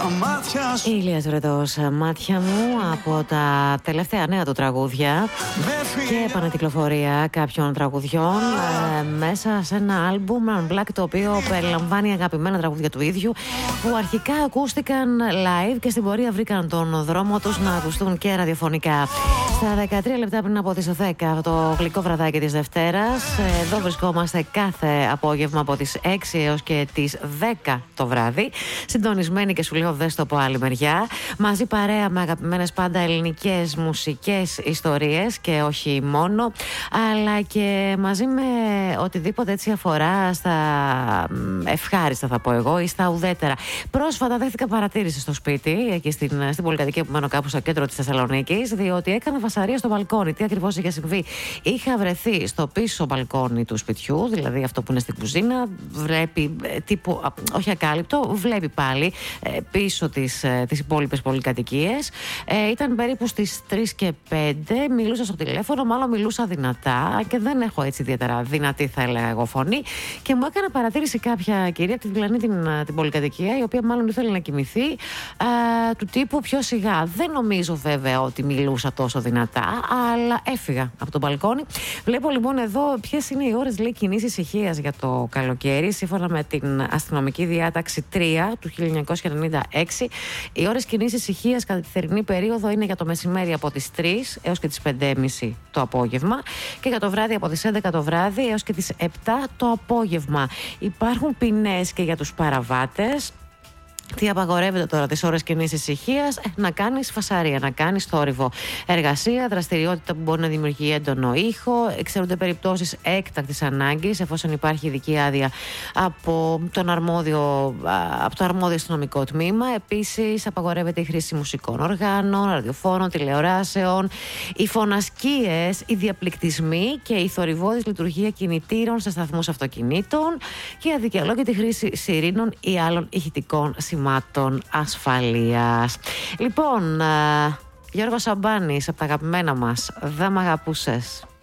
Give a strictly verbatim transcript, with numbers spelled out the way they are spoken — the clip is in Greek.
μάτια σου. Ηλίας Βρετός, μάτια μου, από τα τελευταία νέα του τραγούδια και επανακυκλοφορία κάποιων τραγουδιών ε, μέσα σε ένα άλμπουμ Unplugged, το οποίο περιλαμβάνει αγαπημένα τραγούδια του ίδιου που αρχικά ακούστηκαν live και στην πορεία βρήκαν τον δρόμο τους να ακουστούν και ραδιοφωνικά. Στα δεκατρία λεπτά πριν από τις δέκα, το γλυκό βραδάκι της Δευτέρας, εδώ βρισκόμαστε κάθε απόγευμα από τις έξι έως και τις δέκα το βράδυ, συντονισμένοι και σου λέω δες το από άλλη μεριά, μαζί παρέα με αγαπημένες πάντα ελληνικές μουσικές ιστορίες και όχι μόνο, αλλά και μαζί με οτιδήποτε έτσι αφορά στα ευχάριστα, θα πω εγώ, ή στα ουδέτερα. Πρόσφατα δέχτηκα παρατήρηση στο σπίτι, εκεί στην, στην πολυκατοικία που μένω κάπου στο κέντρο της Θεσσαλονίκης, διότι έκανα φασαρία στο μπαλκόνι. Τι ακριβώς είχε συμβεί? Είχα βρεθεί στο πίσω μπαλκόνι του σπιτιού, δηλαδή αυτό που είναι στην κουζίνα, βλέπει τύπου, όχι ακάλυπτο, βλέπει πάλι πίσω τις, τις υπόλοιπες πολυκατοικίες. Ε, ήταν περίπου στις τρεις και πέντε, μιλούσα στο τηλέφωνο, μάλλον μιλούσα δυνατά και δεν έχω έτσι ιδιαίτερα δυνατή, θα έλεγα εγώ, φωνή, και μου έκανε παρατήρηση κάποια κυρία από την διπλανή την, την πολυκατοικία, η οποία μάλλον ήθελε να κοιμηθεί, ε, του τύπου πιο σιγά. Δεν νομίζω βέβαια ότι μιλούσα τόσο δυνατά, αλλά έφυγα από το μπαλκόνι. Βλέπω λοιπόν εδώ ποιες είναι οι ώρες, λέει, κοινής ησυχίας για το καλοκαίρι, σύμφωνα με την αστυνομική διάταξη τρία του χίλια εννιακόσια ενενήντα έξι. Οι ώρες κοινής ησυχίας κατά τη θερινή περίοδο είναι για το μεσημέρι από τις τρεις έως και τις πέντε και μισή το απόγευμα και για το βράδυ από τις έντεκα το βράδυ έως και τις επτά το απόγευμα. Υπάρχουν ποινές και για τους παραβάτες. Τι απαγορεύεται τώρα τις ώρες κοινής ησυχίας? Ε, να κάνεις φασαρία, να κάνεις θόρυβο, εργασία, δραστηριότητα που μπορεί να δημιουργεί έντονο ήχο. Εξαιρούνται περιπτώσεις έκτακτης ανάγκης, εφόσον υπάρχει ειδική άδεια από, τον αρμόδιο, από το αρμόδιο αστυνομικό τμήμα. Επίσης, απαγορεύεται η χρήση μουσικών οργάνων, ραδιοφώνων, τηλεοράσεων, οι φωνασκίες, οι διαπληκτισμοί και η θορυβώδης λειτουργία κινητήρων σε σταθμούς αυτοκινήτων και αδικαιολόγητη χρήση σιρήνων ή άλλων ηχητικών σημάτων ασφαλείας. Λοιπόν, uh, Γιώργος Σαμπάνης, από τα αγαπημένα μας, δεν μ' αγαπούσες.